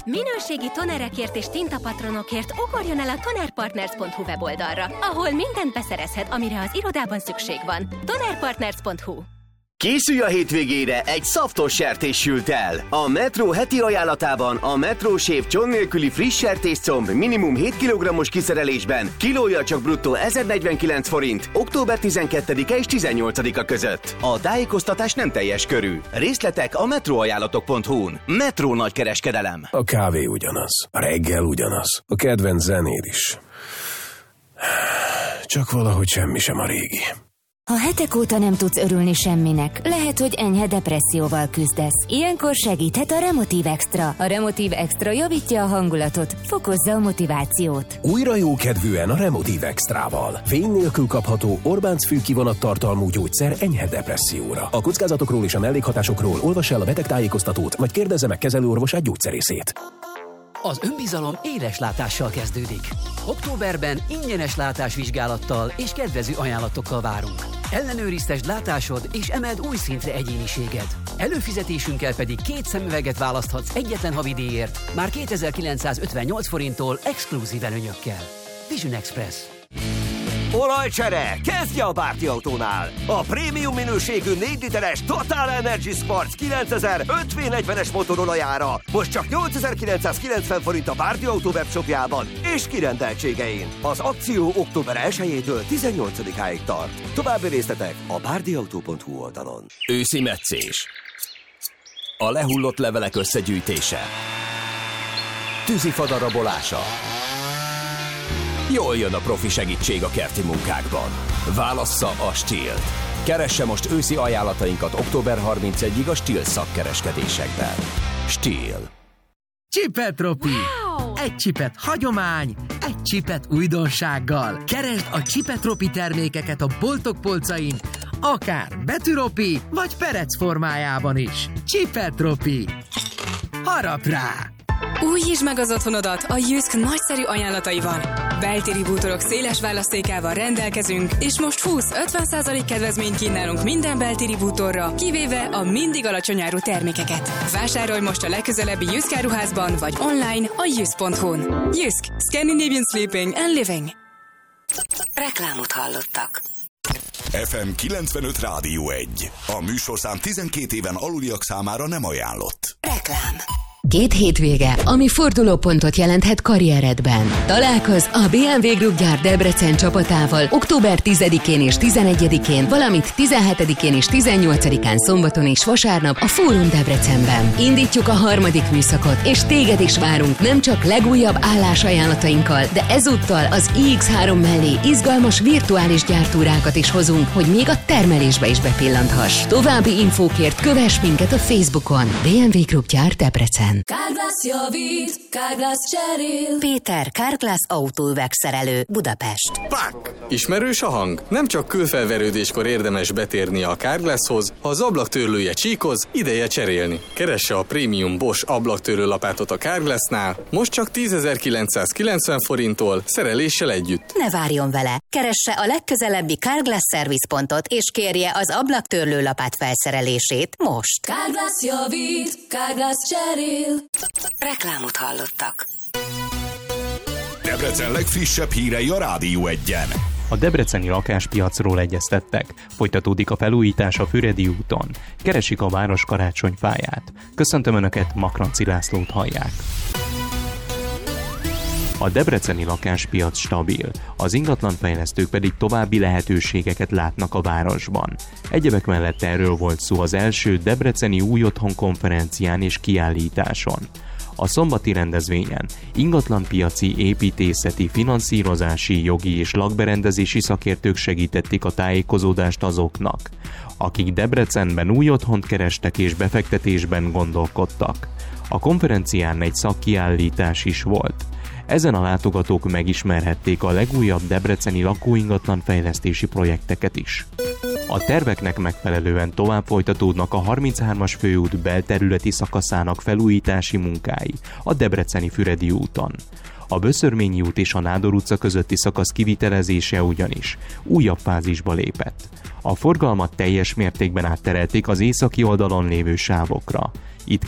Minőségi tonerekért és tintapatronokért ugorjon el a tonerpartners.hu weboldalra, ahol mindent beszerezhet, amire az irodában szükség van. tonerpartners.hu. Készülj a hétvégére, egy szaftos sertés sült el. A Metro heti ajánlatában a Metro Shave cson nélküli friss sertéscomb minimum 7 kg-os kiszerelésben kilója csak bruttó 1049 forint, október 12-e és 18-a között. A tájékoztatás nem teljes körű. Részletek a metroajánlatok.hu-n. Metro nagykereskedelem. A kávé ugyanaz, a reggel ugyanaz, a kedvenc zenéd is. Csak valahogy semmi sem a régi. Ha hetek óta nem tudsz örülni semminek, lehet, hogy enyhe depresszióval küzdesz. Ilyenkor segíthet a Remotive Extra. A Remotive Extra javítja a hangulatot, fokozza a motivációt. Újra jókedvűen a Remotive Extrával. Fény nélkül kapható Orbánc fűkivonat tartalmú gyógyszer enyhe depresszióra. A kockázatokról és a mellékhatásokról olvass el a betegtájékoztatót, vagy kérdezze meg kezelőorvosát, gyógyszerészét. Az önbizalom éles látással kezdődik. Októberben ingyenes látásvizsgálattal és kedvező ajánlatokkal várunk. Ellenőriztesd látásod és emeld új szintre egyéniséged. Előfizetésünkkel pedig 2 szemüveget választhatsz egyetlen havidíjért, már 2958 forinttól exkluzív előnyökkel. Vision Express. Olajcsere, kezdje a Bárti Autónál! A prémium minőségű 4 literes Total Energy Sports 9000 5V40-es motorolajára most csak 8990 forint a Bárti Autó webshopjában és kirendeltségein. Az akció október 1-től 18-áig tart. További részletek a bárdiautó.hu oldalon. Őszi metszés. A lehullott levelek összegyűjtése. Tűzifa darabolása. Jól jön a profi segítség a kerti munkákban. Válassza a Stihl-t. Keresse most őszi ajánlatainkat október 31-ig a Stihl szakkereskedésekben. Stihl. Csipetropi! Wow! Egy csipet hagyomány, egy csipet újdonsággal. Keresd a Csipetropi termékeket a boltok polcain, akár betűropi vagy perec formájában is. Csipetropi! Harap rá! Újítsd meg az otthonodat a Jysk nagyszerű ajánlataival. Beltéri bútorok széles választékával rendelkezünk, és most 20-50% kedvezményt kínálunk minden beltéri bútorra, kivéve a mindig alacsony áru termékeket. Vásárolj most a legközelebbi Jysk áruházban, vagy online a jysk.hu-n. Jysk. Scandinavian Sleeping and Living. Reklámot hallottak. FM 95 Rádió 1. A műsorszám 12 éven aluliak számára nem ajánlott. Reklám. 2 hétvége, ami fordulópontot jelenthet karrieredben. Találkozz a BMW Group gyár Debrecen csapatával október 10-én és 11-én, valamint 17-én és 18-án szombaton és vasárnap a Fórum Debrecenben. Indítjuk a 3. műszakot, és téged is várunk nem csak legújabb állásajánlatainkkal, de ezúttal az iX3 mellé izgalmas virtuális gyártúrákat is hozunk, hogy még a termelésbe is bepillanthass. További infókért kövess minket a Facebookon. BMW Group gyár Debrecen. Carglass javít, Carglass cserél. Péter, Carglass autóüvegszerelő, Budapest. Pak! Ismerős a hang? Nem csak kőfelverődéskor érdemes betérni a Carglasshoz, ha az ablaktörlője csíkoz, ideje cserélni. Keresse a prémium Bosch ablaktörlő lapátot a Carglassnál, most csak 10.990 forinttól, szereléssel együtt. Ne várjon vele! Keresse a legközelebbi Carglass szervizpontot, és kérje az ablaktörlő lapát felszerelését most. Carglass javít, Carglass cserél. Reklámot hallottak. Debrecen legfrissebb hírei a Rádió 1-en. A debreceni lakáspiacról egyeztettek. Folytatódik a felújítás a Füredi úton. Keresik a város karácsonyfáját. Köszöntöm Önöket, Makranci Lászlót hallják. A debreceni lakáspiac stabil, az ingatlanfejlesztők pedig további lehetőségeket látnak a városban. Egyebek mellett erről volt szó az első debreceni új otthon konferencián és kiállításon. A szombati rendezvényen ingatlanpiaci, építészeti, finanszírozási, jogi és lakberendezési szakértők segítették a tájékozódást azoknak, akik Debrecenben új otthont kerestek és befektetésben gondolkodtak. A konferencián egy szakkiállítás is volt. Ezen a látogatók megismerhették a legújabb debreceni lakóingatlan fejlesztési projekteket is. A terveknek megfelelően tovább folytatódnak a 33-as főút belterületi szakaszának felújítási munkái a debreceni Füredi úton. A Böszörményi út és a Nádor utca közötti szakasz kivitelezése ugyanis újabb fázisba lépett. A forgalmat teljes mértékben átterelték az északi oldalon lévő sávokra. Itt